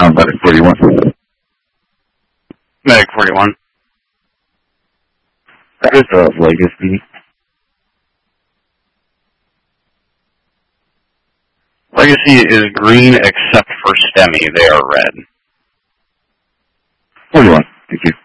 Medic 41. Medic 41. That is Legacy. Legacy is green except for STEMI. They are red. 41. Thank you.